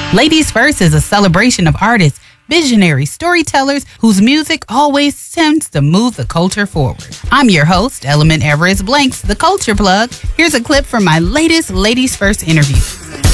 Ladies First is a celebration of artists, visionaries, storytellers whose music always tends to move the culture forward. I'm your host, Element Everest Blanks, the Culture Plug. Here's a clip from my latest Ladies First interview.